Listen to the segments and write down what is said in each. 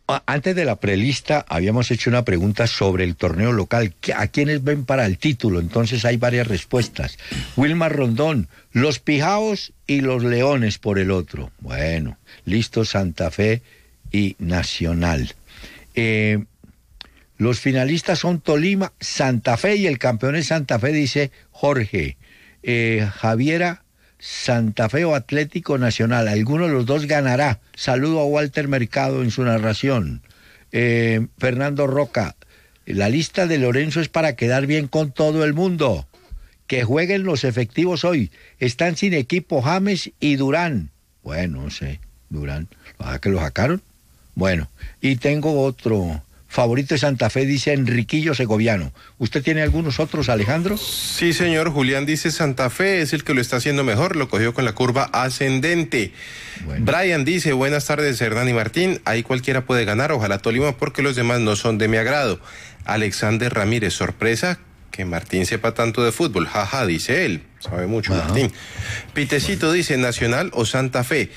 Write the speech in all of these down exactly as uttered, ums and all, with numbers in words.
Antes de la prelista habíamos hecho una pregunta sobre el torneo local. ¿A quiénes ven para el título? Entonces hay varias respuestas. Wilmar Rondón, los Pijaos y los Leones por el otro. Bueno, listo, Santa Fe y Nacional. Eh, los finalistas son Tolima, Santa Fe y el campeón es Santa Fe, dice Jorge. Eh, Javiera, Santa Fe o Atlético Nacional, alguno de los dos ganará. Saludo a Walter Mercado en su narración. eh, Fernando Roca, la lista de Lorenzo es para quedar bien con todo el mundo. Que jueguen los efectivos hoy. Están sin equipo James y Durán. Bueno, no sé, Durán, ¿a que lo sacaron? Bueno, y tengo otro favorito de Santa Fe, dice Enriquillo Segoviano. ¿Usted tiene algunos otros, Alejandro? Sí, señor. Julián dice Santa Fe es el que lo está haciendo mejor, lo cogió con la curva ascendente. Bueno. Brian dice, buenas tardes, Hernán y Martín. Ahí cualquiera puede ganar, ojalá Tolima, porque los demás no son de mi agrado. Alexander Ramírez, sorpresa que Martín sepa tanto de fútbol. Jaja, dice él. Sabe mucho, ajá. Martín. Pitecito bueno. dice Nacional o Santa Fe.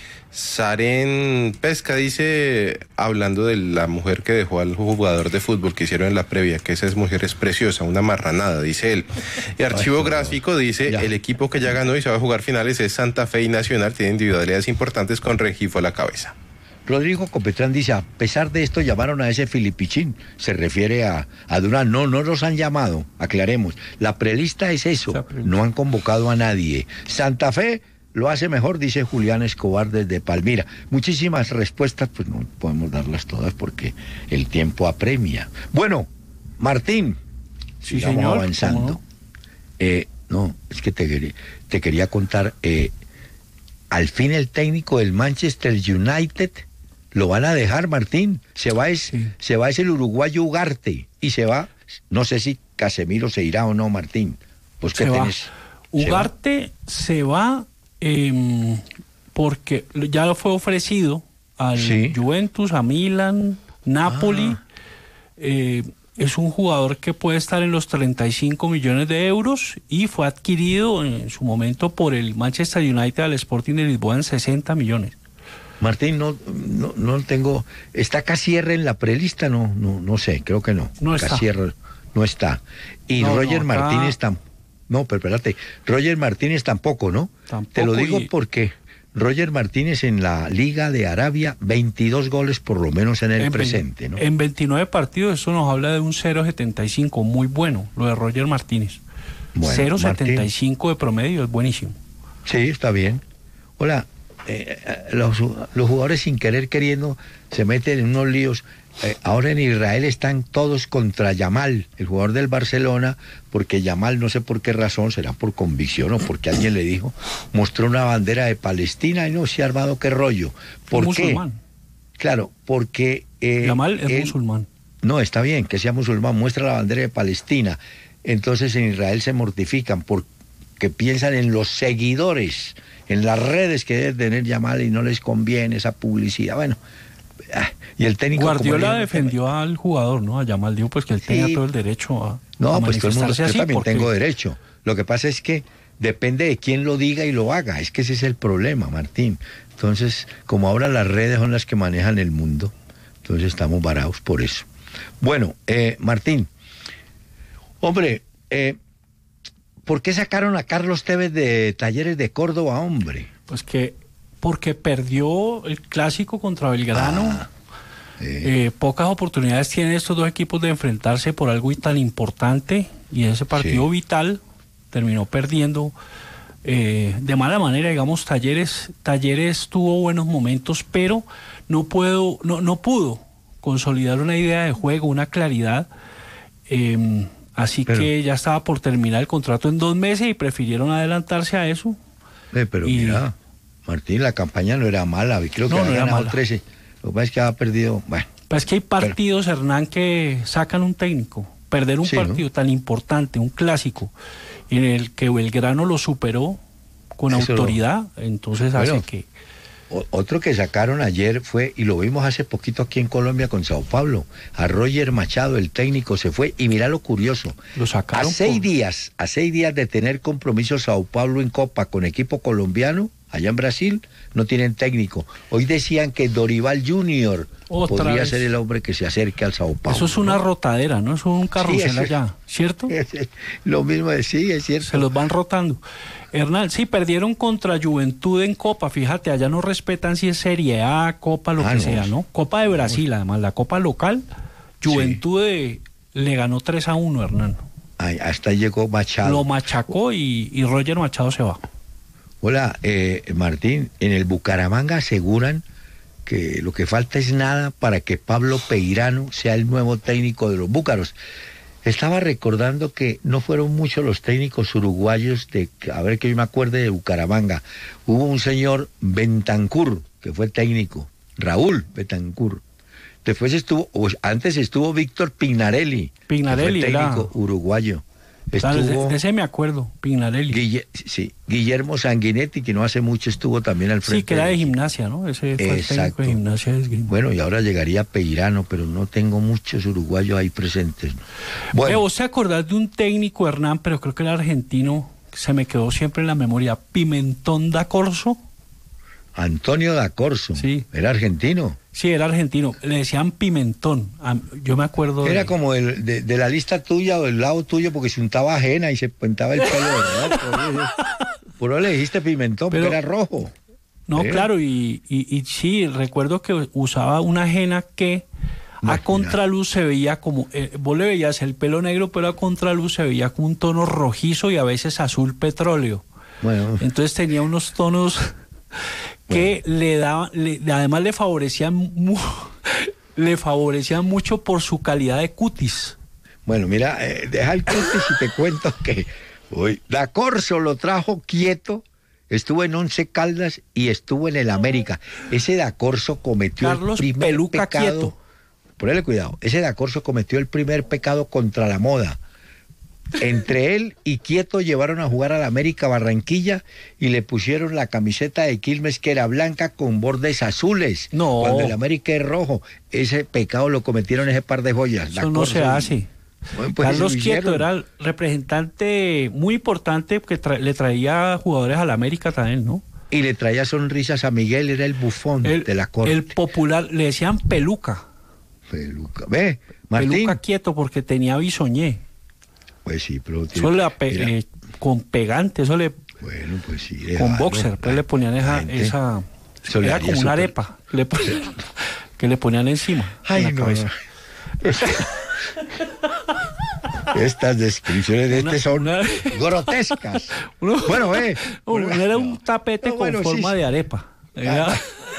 Saren Pesca dice, hablando de la mujer que dejó al jugador de fútbol que hicieron en la previa, que esa es mujer es preciosa, una marranada, dice él. Y Archivo Ay, Gráfico dice, ya. el equipo que ya ganó y se va a jugar finales es Santa Fe y Nacional, tiene individualidades importantes con Rengifo a la cabeza. Rodrigo Copetrán dice, a pesar de esto llamaron a ese Filipichín, se refiere a, a Durán. No, no los han llamado, aclaremos. La prelista es eso, no han convocado a nadie. Santa Fe lo hace mejor, dice Julián Escobar desde Palmira. Muchísimas respuestas, pues no podemos darlas todas porque el tiempo apremia. Bueno, Martín, sí, sigamos señor, avanzando. ¿cómo no? Eh, no, es que te, te quería contar, eh, al fin el técnico del Manchester United lo van a dejar, Martín. Se va es, sí. se va es el uruguayo Ugarte y se va, no sé si Casemiro se irá o no, Martín. ¿Pues qué tenés? Ugarte se va, eh, porque ya lo fue ofrecido al sí. Juventus, a Milan, Napoli. Ah. Eh, es un jugador que puede estar en los treinta y cinco millones de euros y fue adquirido en su momento por el Manchester United al Sporting de Lisboa en sesenta millones. Martín, no, no, no tengo, ¿está Casierra en la prelista? No, no, no sé, creo que no. No está. Casierra no está. Y no, Roger no, Martínez tampoco. No, pero espérate, Roger Martínez tampoco, ¿no? Tampoco. Te lo digo y... porque Roger Martínez en la Liga de Arabia, veintidós goles por lo menos en el en presente, ¿no? En veintinueve partidos, eso nos habla de un cero coma setenta y cinco, muy bueno, lo de Roger Martínez. Bueno, cero coma setenta y cinco de promedio, es buenísimo. Sí, está bien. Hola, eh, los, los jugadores sin querer queriendo se meten en unos líos. Eh, ahora en Israel están todos contra Yamal, el jugador del Barcelona, porque Yamal, no sé por qué razón, será por convicción o porque alguien le dijo, mostró una bandera de Palestina y no se ha armado qué rollo. ¿Por es qué? Musulmán. Claro, porque... Eh, Yamal es él, musulmán. No, está bien que sea musulmán, muestra la bandera de Palestina. Entonces en Israel se mortifican porque piensan en los seguidores, en las redes que debe tener Yamal y no les conviene esa publicidad. Bueno... Y el técnico Guardiola defendió no... al jugador, ¿no? A Yamal, dijo pues que él sí. tenía todo el derecho a No, a pues todo el mundo, yo también porque... tengo derecho. Lo que pasa es que depende de quién lo diga y lo haga. Es que ese es el problema, Martín. Entonces, como ahora las redes son las que manejan el mundo, entonces estamos varados por eso. Bueno, eh, Martín, hombre, eh, ¿por qué sacaron a Carlos Tevez de Talleres de Córdoba, hombre? Pues que porque perdió el clásico contra Belgrano. Ah, sí. eh, pocas oportunidades tienen estos dos equipos de enfrentarse por algo tan importante, y ese partido sí. vital terminó perdiendo eh, de mala manera, digamos. Talleres Talleres tuvo buenos momentos, pero no puedo no, no pudo consolidar una idea de juego, una claridad, eh, así pero, que ya estaba por terminar el contrato en dos meses y prefirieron adelantarse a eso. Eh, pero y, mira, Martín, la campaña no era mala, creo que no, había no ganado trece. Lo que pasa es que ha perdido. Bueno, pues es que hay partidos, pero... Hernán, que sacan un técnico. Perder un sí, partido ¿no? tan importante, un clásico, en el que Belgrano lo superó con Eso autoridad, lo... entonces bueno, hace que. Otro que sacaron ayer fue, y lo vimos hace poquito aquí en Colombia con Sao Paulo, a Roger Machado, el técnico, se fue, y mira lo curioso. Lo sacaron a seis por... días, a seis días de tener compromiso Sao Paulo en Copa con equipo colombiano. Allá en Brasil no tienen técnico. Hoy decían que Dorival junior Otra podría vez. ser el hombre que se acerque al Sao Paulo. Eso es una ¿no? rotadera, ¿no? Eso es un carrusel Sí, es- allá, ¿cierto? Lo mismo es, sí, es cierto. Se los van rotando. Hernán, sí, perdieron contra Juventud en Copa, fíjate, allá no respetan si es Serie A, Copa, lo Ah, que no. sea, ¿no? Copa de Brasil, además, la Copa local, Juventud de- le ganó tres a uno, Hernán. Ay, hasta ahí llegó Machado. Lo machacó y, y Roger Machado se va. Hola, eh, Martín, en el Bucaramanga aseguran que lo que falta es nada para que Pablo Peirano sea el nuevo técnico de los Búcaros. Estaba recordando que no fueron muchos los técnicos uruguayos de, a ver que yo me acuerde de Bucaramanga. Hubo un señor Bentancur, que fue técnico, Raúl Bentancur. Después estuvo, o antes estuvo Víctor Pignarelli, Pignarelli que fue técnico era- uruguayo. Claro, Estuvo... de, de ese me acuerdo, Pignarelli. Guille- sí, Guillermo Sanguinetti, que no hace mucho estuvo también al frente. Sí, que era de del- gimnasia, ¿no? Ese fue el técnico Exacto. de gimnasia de esgrima. Bueno, y ahora llegaría Peirano, pero no tengo muchos uruguayos ahí presentes. Eh, Bueno, ¿Vos te acordás de un técnico, Hernán, pero creo que era argentino, que se me quedó siempre en la memoria, Pimentón da Corso? Antonio da Corso, Sí. era argentino. Sí, era argentino, le decían Pimentón. A- Yo me acuerdo de... Era como el, de, de la lista tuya o del lado tuyo, porque se untaba ajena y se pintaba el pelo de rojo. Por eso- Por eso le dijiste Pimentón, Pero- porque era rojo. No, ¿Eh? claro, y, y, y sí, recuerdo que usaba una ajena que a Imagina. contraluz se veía como, eh, vos le veías el pelo negro, pero a contraluz se veía como un tono rojizo y a veces azul petróleo. Bueno, Entonces tenía unos tonos que le daban, le- además le favorecían, mu- le favorecían mucho por su calidad de cutis. bueno, mira, eh, deja el cutis y te cuento que uy, da Corso lo trajo quieto. Estuvo en Once Caldas y estuvo en el América. Ese Da Corso cometió Carlos el primer Peluca pecado. Quieto. Ponele cuidado. Ese Da Corso cometió el primer pecado contra la moda. Entre él y Quieto llevaron a jugar al América Barranquilla y le pusieron la camiseta de Quilmes que era blanca con bordes azules. No. Cuando el América es rojo. Ese pecado lo cometieron ese par de joyas. Da Eso no Corso se y- hace. Bueno, pues Carlos eso lo Quieto hicieron. era el representante muy importante que tra- le traía jugadores a la América también, ¿no? Y le traía sonrisas a Miguel, era el bufón El, de la corte. el popular, le decían peluca. Peluca. Ve, Martín. Peluca Quieto porque tenía bisoñé. Pues sí, pero... Eso le ape- mira, eh, con pegante, eso le bueno, pues sí. con dejarlo. boxer, pues le ponían La esa, gente- esa eso le era haría como una súper- arepa le ponían- que le ponían encima. Ay, en la no, cabeza. no. Estas descripciones de Una- este son una- grotescas. Uno- Bueno, ve. Uno- era un tapete No, con bueno, sí, forma sí. de arepa. Era-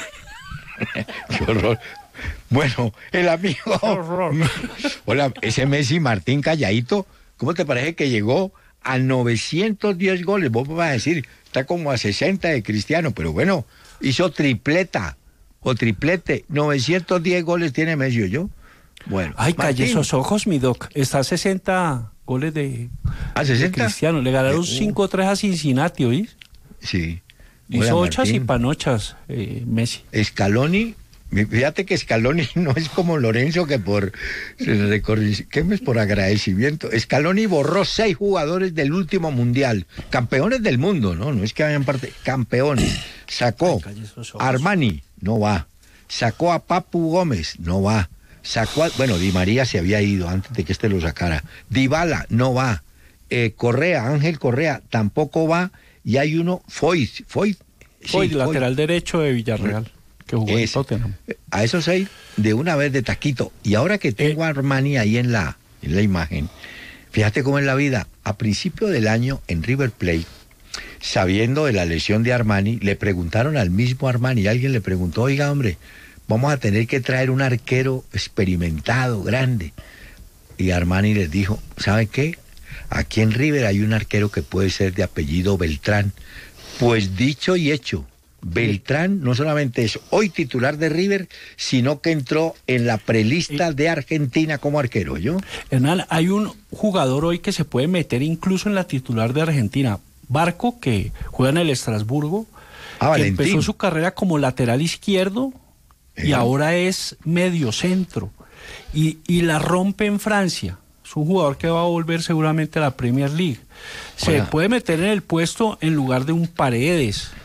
Qué horror. Bueno, el amigo. horror. Hola, ese Messi Martín calladito, ¿cómo te parece que llegó a novecientos diez goles? Vos me vas a decir, está como a sesenta de Cristiano, pero bueno, hizo tripleta o triplete. novecientos diez goles tiene Messi, yo. Bueno, Ay, calle Martín, esos ojos, mi doc. Está a sesenta goles de, ¿a de sesenta? Cristiano. Le ganaron Uh. cinco tres a Cincinnati, ¿oís? Sí. Hola, Hizo ochas y Martín. panochas, eh, Messi. Scaloni, fíjate que Scaloni no es como Lorenzo que por recorri- ¿qué es? Por agradecimiento. Scaloni borró seis jugadores del último mundial, campeones del mundo, no, no es que hayan parte, campeones. Sacó Ay, calle esos ojos. Armani, no va. Sacó a Papu Gómez, no va. Sacó a, bueno, Di María se había ido antes de que este lo sacara. Dybala, no va. Eh, Correa, Ángel Correa, tampoco va. Y hay uno, Foyt, Foyt. Hoy, sí, lateral derecho de Villarreal, que jugó en Ese. Tottenham. A esos seis de una vez de taquito. Y ahora que tengo a Armani ahí en la, en la imagen, fíjate cómo es la vida. A principio del año en River Plate, sabiendo de la lesión de Armani, le preguntaron al mismo Armani, alguien le preguntó, oiga hombre, vamos a tener que traer un arquero experimentado, grande. Y Armani les dijo, ¿saben qué? Aquí en River hay un arquero que puede ser de apellido Beltrán. Pues dicho y hecho, Beltrán no solamente es hoy titular de River, sino que entró en la prelista de Argentina como arquero, ¿yo? Hernán, hay un jugador hoy que se puede meter incluso en la titular de Argentina. Barco, que juega en el Estrasburgo, Ah, que Valentín. empezó su carrera como lateral izquierdo y Ejá. ahora es medio centro. Y, y la rompe en Francia. Es un jugador que va a volver seguramente a la Premier League. Se Hola. puede meter en el puesto en lugar de un Paredes.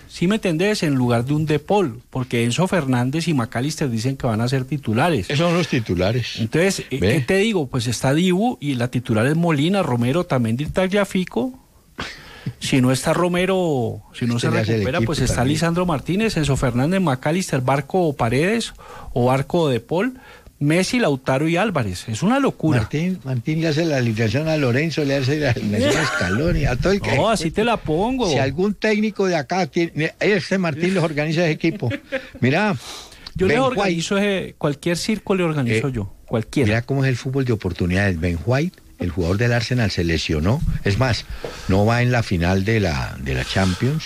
¿sí me entendés? En lugar de un De Paul, porque Enzo Fernández y McAllister dicen que van a ser titulares. Esos son los titulares. Entonces, ¿Ve? ¿qué te digo? Pues está Dibu y la titular es Molina, Romero, también de Tagliafico. Si no está Romero, si no este se recupera, pues está también Lisandro Martínez, Enzo Fernández, McAllister, Barco o Paredes o Barco o De Paul, Messi, Lautaro y Álvarez. Es una locura. Martín, Martín le hace la alineación a Lorenzo, le hace la alineación a Scaloni, a todo el que... No, así te la pongo. Si algún técnico de acá tiene, este Martín les organiza ese equipo. Mira, yo Ben les organizo ese, cualquier circo le organizo eh, yo, cualquiera. Mira cómo es el fútbol de oportunidades. Ben White, el jugador del Arsenal, se lesionó. Es más, no va en la final de la, de la Champions,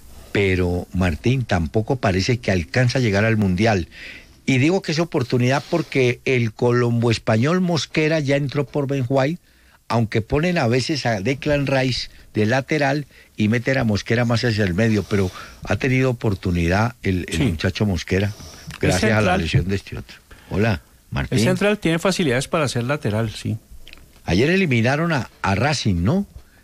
pero Martín tampoco parece que alcanza a llegar al Mundial. Y digo que es oportunidad porque el colombo español Mosquera ya entró por Ben White, aunque ponen a veces a Declan Rice de lateral y meten a Mosquera más hacia el medio, pero ha tenido oportunidad el, el sí. muchacho Mosquera, gracias a la lesión de este otro. Hola, Martín. El central tiene facilidades para ser lateral, sí. Ayer eliminaron a, a Racing, ¿no?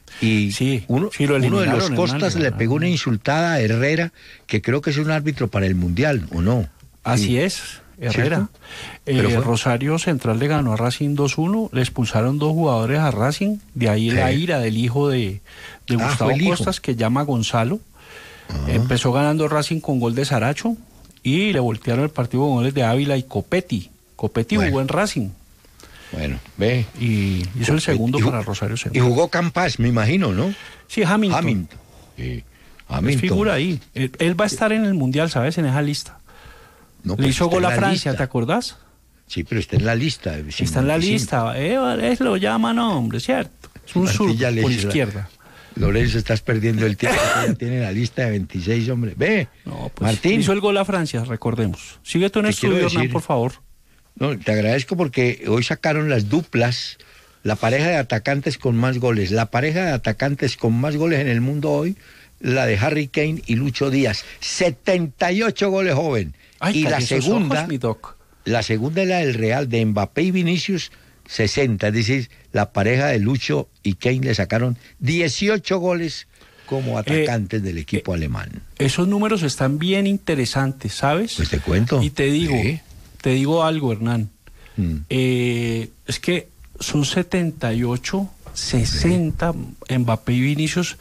Y sí, uno, sí, lo uno de los hermano, Costas hermano, le pegó una insultada a Herrera, que creo que es un árbitro para el Mundial, ¿o no? Así sí. es, Herrera. Eh, Rosario Central le ganó a Racing dos uno, le expulsaron dos jugadores a Racing, de ahí ¿Qué? la ira del hijo de, de ah, Gustavo Costas, que llama Gonzalo. Ah. Empezó ganando Racing con gol de Saracho y le voltearon el partido con goles de Ávila y Copetti. Copetti bueno. jugó en Racing. Bueno, ve. Y hizo el segundo para Rosario Central. Y jugó Campas, me imagino, ¿no? Sí, Hamilton. Hamilton. Sí. Hamilton. Es figura ahí. Él, él va a estar en el Mundial, ¿sabes? En esa lista. No, Le hizo gol a Francia, lista. ¿Te acordás? Sí, pero está en la lista. cincuenta y cinco. Está en la lista. Eh, es lo llaman hombre, ¿cierto? Es un sur por izquierda. Lorenzo, estás perdiendo el tiempo. Ya tiene la lista de veintiséis, hombre. Ve, no, pues, Martín. Hizo el gol a Francia, recordemos. Sigue tú en estudio, Hernán, por favor. No, te agradezco porque hoy sacaron las duplas, la pareja de atacantes con más goles. La pareja de atacantes con más goles en el mundo hoy, la de Harry Kane y Lucho Díaz. setenta y ocho goles, joven. Ay, y la segunda, ojos, mi doc. la segunda es la del Real, de Mbappé y Vinicius, sesenta. Es decir, la pareja de Lucho y Kane le sacaron dieciocho goles como atacantes eh, del equipo eh, alemán. Esos números están bien interesantes, ¿sabes? Pues te cuento. Y te digo... ¿Sí? Te digo algo, Hernán. Mm. Eh, es que son setenta y ocho, sesenta, sí. Mbappé y Vinicius,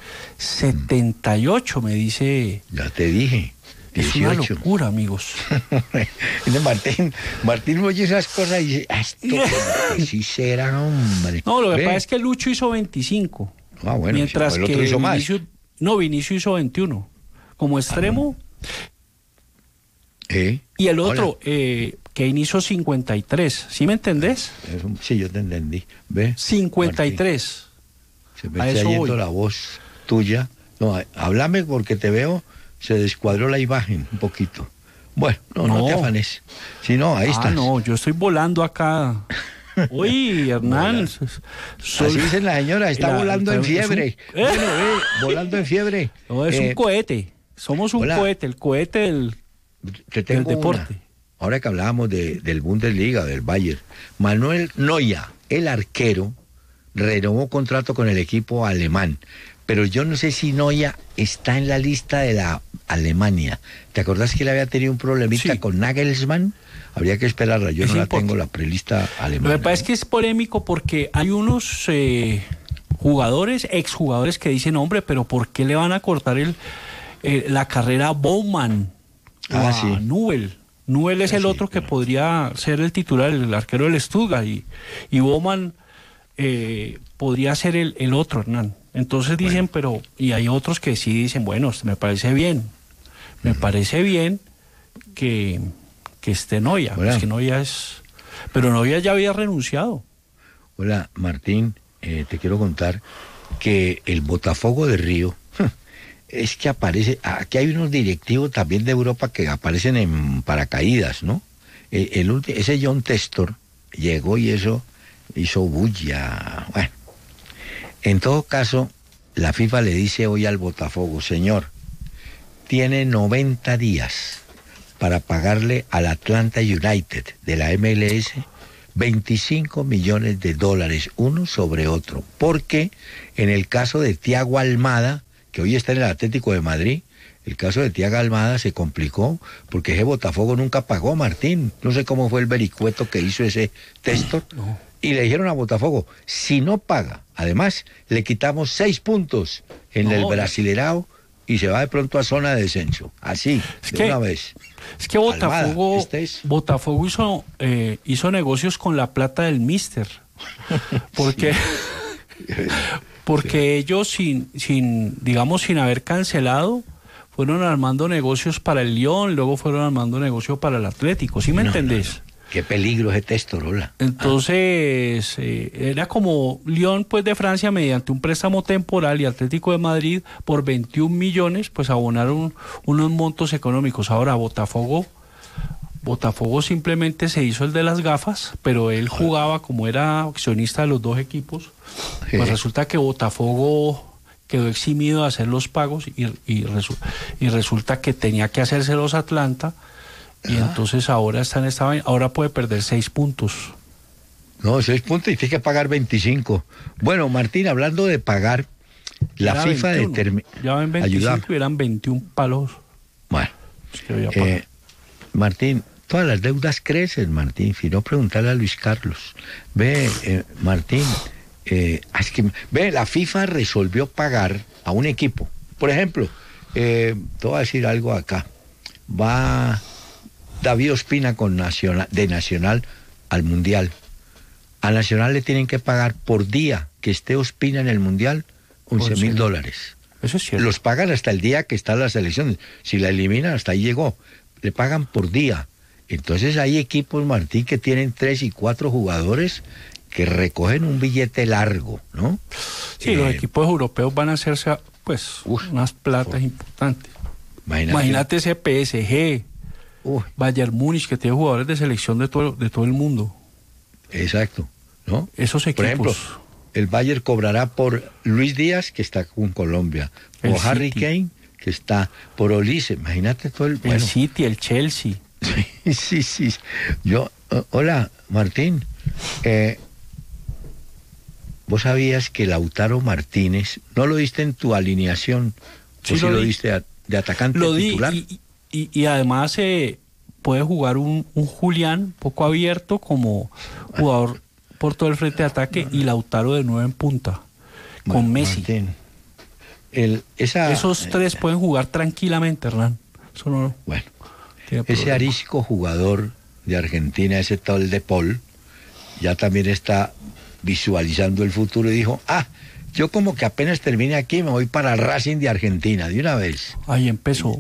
setenta y ocho, me dice. Ya te dije. dieciocho. Es una locura, amigos. Martín, Martín oye esas cosas y dice, esto que sí será, hombre. No, lo que ¿Ve? pasa es que Lucho hizo veinticinco. Ah, bueno, mientras sí, el otro que hizo Vinicius, más. No, Vinicius hizo veintiuno. Como extremo. Ah, ¿Eh? Y el otro, eh, Kane hizo cincuenta y tres, ¿sí me entendés? Sí, yo te entendí. ¿Ve? cincuenta y tres. Martín, se me está yendo la voz tuya. No, háblame porque te veo, se descuadró la imagen un poquito. Bueno, no, no, no te afanes. Si no, ahí ah, estás. no, yo estoy volando acá. Uy, Hernán. Soy... Así dicen la señora, está la, volando en fiebre. Un... Bueno, eh, volando en fiebre. No, es eh... un cohete. Somos un Hola. cohete, el cohete del... Te tengo el deporte. Una. Ahora que hablábamos de, del Bundesliga, del Bayern, Manuel Neuer, el arquero, renovó contrato con el equipo alemán, pero yo no sé si Neuer está en la lista de la Alemania. ¿Te acordás que él había tenido un problemita sí. con Nagelsmann? Habría que esperarla, yo es no importante. la tengo, la prelista alemana. Lo que pasa es que es polémico porque hay unos eh, jugadores, exjugadores que dicen, hombre, pero ¿por qué le van a cortar el, eh, la carrera a Bowman? Ah, sí. Nubel. Nubel es sí, el otro sí, que claro. podría ser el titular, el arquero del Stuttgart, y, y Bowman eh, podría ser el, el otro, Hernán. Entonces dicen, bueno. pero, y hay otros que sí dicen, bueno, me parece bien, me uh-huh. parece bien que, que esté Neuer, es que Neuer es, pero Neuer ya había renunciado. Hola, Martín, eh, te quiero contar que el Botafogo de Río, es que aparece, aquí hay unos directivos también de Europa que aparecen en paracaídas, ¿no? El, el, ese John Testor llegó y eso hizo bulla. Bueno, en todo caso, la FIFA le dice hoy al Botafogo, señor, tiene noventa días para pagarle al Atlanta United de la M L S veinticinco millones de dólares, uno sobre otro, porque en el caso de Thiago Almada, que hoy está en el Atlético de Madrid, El caso de Tiago Almada se complicó porque ese Botafogo nunca pagó, Martín. No sé cómo fue el vericueto que hizo ese texto. No. Y le dijeron a Botafogo, si no paga, además le quitamos seis puntos en no, el Brasilerao y se va de pronto a zona de descenso. Así, es de que, una vez. Es que Botafogo, Almada, este es... Botafogo hizo, eh, hizo negocios con la plata del Mister. Porque... porque sí. ellos sin, sin, digamos, sin haber cancelado, fueron armando negocios para el Lyon, luego fueron armando negocios para el Atlético, ¿sí me no, entendés? No, no. Qué peligro ese texto, Rola. Entonces, ah. eh, era como Lyon, pues, de Francia, mediante un préstamo temporal, y Atlético de Madrid, por veintiún millones, pues, abonaron unos montos económicos. Ahora, Botafogo, Botafogo simplemente se hizo el de las gafas, pero él jugaba, como era accionista de los dos equipos, sí. pues resulta que Botafogo quedó eximido de hacer los pagos y, y, resu y resulta que tenía que hacérselos Atlanta. Y ah. entonces ahora está en esta, ahora puede perder seis puntos. No, seis puntos y tiene que pagar veinticinco. Bueno, Martín, hablando de pagar, la era FIFA determina. Ya ven veinticinco ayuda. Y eran veintiún palos. Bueno, eh, Martín, todas las deudas crecen, Martín. Si no, preguntarle a Luis Carlos. Ve, eh, Martín, eh, es que, ve, la FIFA resolvió pagar a un equipo. Por ejemplo, eh, te voy a decir algo acá. Va David Ospina con Nacional, de Nacional al Mundial. A Nacional le tienen que pagar por día que esté Ospina en el Mundial once mil dólares. Eso es cierto. Los pagan hasta el día que está la selección. Si la eliminan, hasta ahí llegó. Le pagan por día. Entonces hay equipos, Martín, que tienen tres y cuatro jugadores que recogen un billete largo, ¿no? Sí, eh, los equipos europeos van a hacerse, pues, uf, unas platas por, importantes. Imagínate, imagínate ese P S G, uf, Bayern Múnich, que tiene jugadores de selección de todo, de todo el mundo. Exacto, ¿no? Esos equipos. Por ejemplo, el Bayern cobrará por Luis Díaz, que está con Colombia, el o City. Harry Kane, que está por Olise. Imagínate todo el... El bueno. City, el Chelsea. Sí, sí, sí. Yo, uh, hola, Martín. Eh, ¿Vos sabías que Lautaro Martínez, no lo diste en tu alineación? Sí, ¿O sí lo, lo diste a, de atacante lo titular? Di y, y, y además eh, puede jugar un, un Julián poco abierto como jugador por todo el frente de ataque y Lautaro de nuevo en punta, con bueno, Messi. Martín, el, esa, Esos tres eh, pueden jugar tranquilamente, Hernán. Eso no, bueno, ese arisco jugador de Argentina, ese tal de Paul, ya también está visualizando el futuro y dijo, ah, yo como que apenas termine aquí me voy para Racing de Argentina, de una vez. Ahí empezó.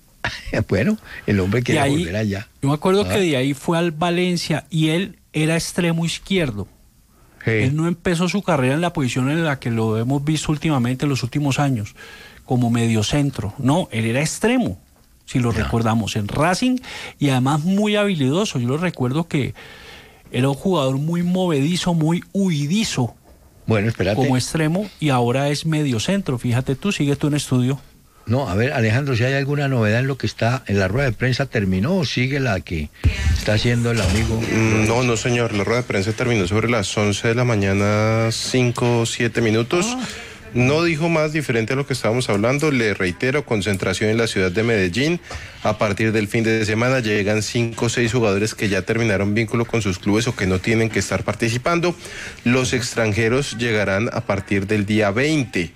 Bueno, el hombre quiere ahí, volver allá. Yo me acuerdo ah. que de ahí fue al Valencia y él era extremo izquierdo. Sí. Él no empezó su carrera en la posición en la que lo hemos visto últimamente en los últimos años, como mediocentro. No, él era extremo, si lo no. recordamos, en Racing, y además muy habilidoso. Yo lo recuerdo que era un jugador muy movedizo, muy huidizo. Bueno, espérate. Como extremo, y ahora es mediocentro. Fíjate tú, sigue tú en estudio. No, a ver, Alejandro, si hay alguna novedad en lo que está en la rueda de prensa, ¿terminó o sigue la que está haciendo el amigo? No, no, señor, la rueda de prensa terminó sobre las once de la mañana, cinco o siete minutos. Ah. No dijo más diferente a lo que estábamos hablando. Le reitero, concentración en la ciudad de Medellín. A partir del fin de semana llegan cinco o seis jugadores que ya terminaron vínculo con sus clubes o que no tienen que estar participando. Los extranjeros llegarán a partir del día veinte.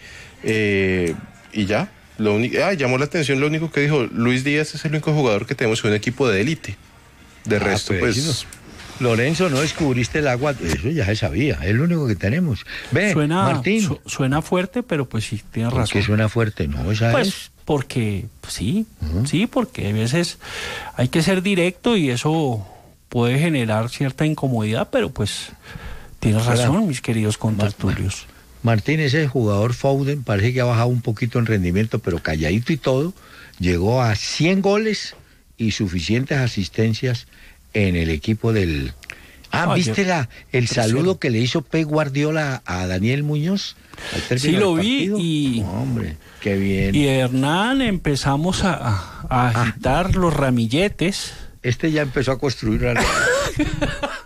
Eh, y ya. Lo único, ah, llamó la atención lo único que dijo, Luis Díaz es el único jugador que tenemos en un equipo de élite. De ah, resto, pues... pues Lorenzo, no descubriste el agua, eso ya se sabía, es lo único que tenemos. Ve, suena, Martín. Su, suena fuerte, pero pues sí, tienes razón. ¿Por qué suena fuerte? No, ¿sabes? Pues porque, pues, sí, uh-huh. sí, porque a veces hay que ser directo y eso puede generar cierta incomodidad, pero pues tienes razón, Hola. mis queridos contertulios. Martín, ese jugador Foden parece que ha bajado un poquito en rendimiento, pero calladito y todo, llegó a cien goles y suficientes asistencias en el equipo del... Ah, ah ¿viste la, el saludo que le hizo Pep Guardiola a Daniel Muñoz? Sí, lo vi y... Oh, hombre, qué bien. Y Hernán, empezamos a, a agitar ah. los ramilletes. Este ya empezó a construir...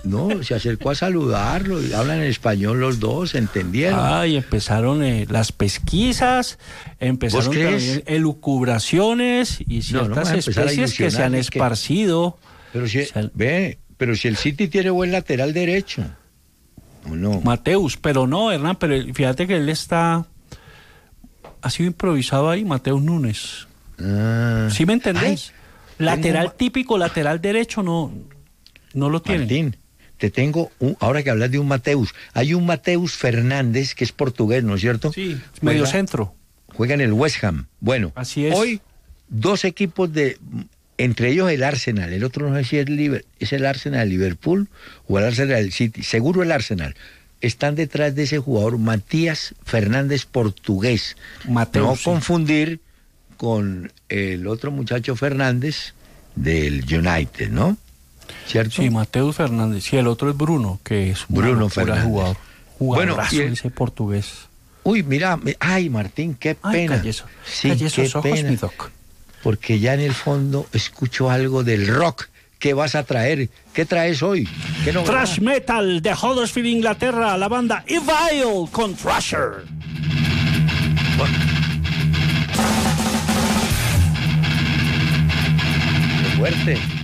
No, se acercó a saludarlo y hablan en español los dos, ¿entendieron? Ah, y empezaron eh, las pesquisas, empezaron también elucubraciones y ciertas no, no especies que se han esparcido. Que... Pero si, o sea, ve, pero si el City tiene buen lateral derecho, ¿o no? Mateus, pero no, Hernán, pero fíjate que él está, ha sido improvisado ahí, Mateus Núñez. Ah. ¿Sí me entendés? Ay, lateral tengo... típico, lateral derecho, no, no lo tienen. Martín, te tengo, un, ahora que hablas de un Mateus, hay un Mateus Fernández que es portugués, ¿no es cierto? Sí, medio centro. Juega en el West Ham. Bueno, así es. Hoy dos equipos de, entre ellos el Arsenal, el otro no sé si es, Liber, es el Arsenal Liverpool o el Arsenal del City, seguro el Arsenal, están detrás de ese jugador Matías Fernández portugués. Mateus, no sí. confundir con el otro muchacho Fernández del United, ¿no? ¿Cierto? Sí, Mateus Fernández. Sí, el otro es Bruno, que es Bruno Fernández. Jugador. Jugadorazo, Bueno, el... ese portugués. Uy, mira, ay, Martín, qué pena. Ay, calle eso. Sí, calle esos qué ojos, pena. mi doc. Porque ya en el fondo escucho algo del rock. ¿Qué vas a traer? ¿Qué traes hoy? ¿Qué no Thrash metal de Huddersfield, Inglaterra, la banda Evil con Thrasher. Bueno. Qué fuerte.